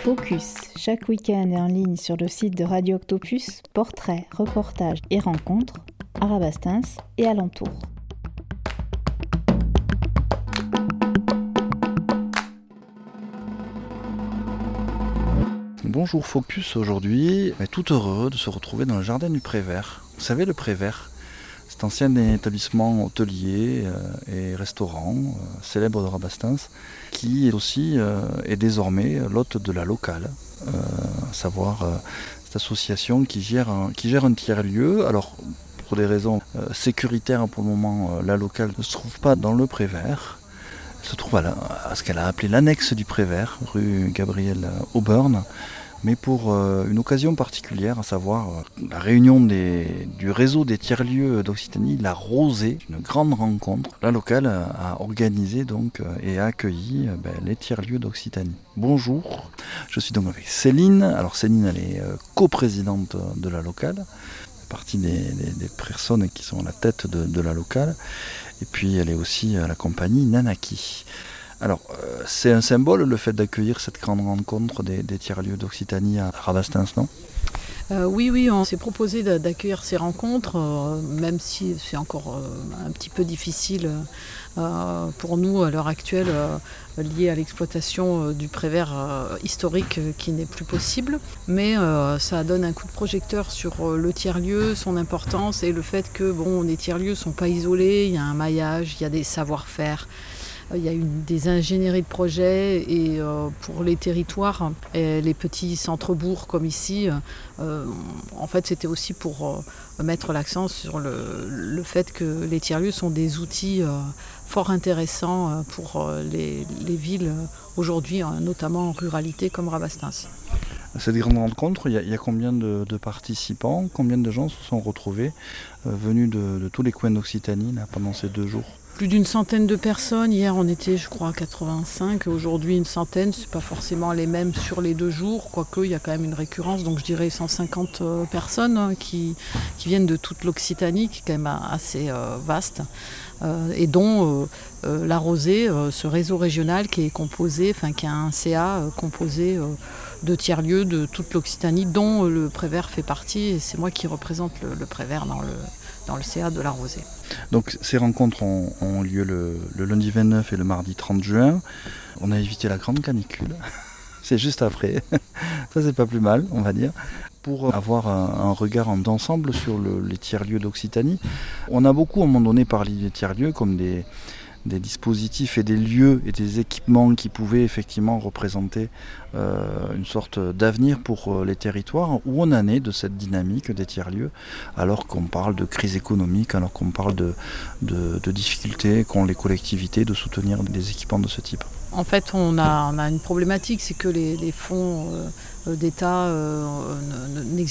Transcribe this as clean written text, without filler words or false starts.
Focus, chaque week-end et en ligne sur le site de Radio Octopus, portraits, reportages et rencontres à Rabastens et alentours. Bonjour Focus, aujourd'hui, on est tout heureux de se retrouver dans le jardin du Prévert. Vous savez le Prévert, cet ancien établissement hôtelier et restaurant célèbre de Rabastens, qui est aussi est désormais l'hôte de la locale, à savoir cette association qui gère un tiers-lieu. Alors pour des raisons sécuritaires pour le moment, la locale ne se trouve pas dans le Prévert. Elle se trouve à ce qu'elle a appelé l'annexe du Prévert, rue Gabriel Auburn, mais pour une occasion particulière, à savoir la réunion du réseau des tiers-lieux d'Occitanie, la Rosée, une grande rencontre. La locale a organisé donc et a accueilli les tiers-lieux d'Occitanie. Bonjour, je suis donc avec Céline. Alors Céline, elle est coprésidente de la locale, partie des personnes qui sont à la tête de la locale. Et puis elle est aussi à la compagnie Nanaki. Alors, c'est un symbole le fait d'accueillir cette grande rencontre des tiers-lieux d'Occitanie à Rabastens, non ? Oui, on s'est proposé d'accueillir ces rencontres, même si c'est encore un petit peu difficile pour nous à l'heure actuelle, lié à l'exploitation du Prévert historique qui n'est plus possible. Mais ça donne un coup de projecteur sur le tiers-lieu, son importance et le fait que les tiers-lieux ne sont pas isolés, il y a un maillage, il y a des savoir-faire. Il y a des ingénieries de projets et pour les territoires, et les petits centres-bourgs comme ici, en fait c'était aussi pour mettre l'accent sur le fait que les tiers-lieux sont des outils fort intéressants pour les villes aujourd'hui, notamment en ruralité comme Rabastens. Cette grande rencontre, il y a combien de participants, combien de gens se sont retrouvés, venus de tous les coins d'Occitanie là, pendant ces 2 jours ? Plus d'une centaine de personnes. Hier, on était, je crois, 85. Aujourd'hui, une centaine. Ce n'est pas forcément les mêmes sur les 2 jours, quoique il y a quand même une récurrence. Donc, je dirais 150 personnes qui viennent de toute l'Occitanie, qui est quand même assez vaste, et dont la Rosée, ce réseau régional qui est composé, qui a un CA composé de tiers-lieux de toute l'Occitanie, dont le Prévert fait partie. Et c'est moi qui représente le Prévert dans le CA de la Rosée. Donc ces rencontres ont lieu le lundi 29 et le mardi 30 juin. On a évité la grande canicule. C'est juste après. Ça c'est pas plus mal, on va dire. Pour avoir un regard d'ensemble sur les tiers-lieux d'Occitanie. On a beaucoup à un moment donné parlé des tiers-lieux comme des dispositifs et des lieux et des équipements qui pouvaient effectivement représenter une sorte d'avenir pour les territoires. Où on en est de cette dynamique des tiers-lieux alors qu'on parle de crise économique, alors qu'on parle de difficultés qu'ont les collectivités de soutenir des équipements de ce type. En fait, on a une problématique, c'est que les fonds d'État n'existent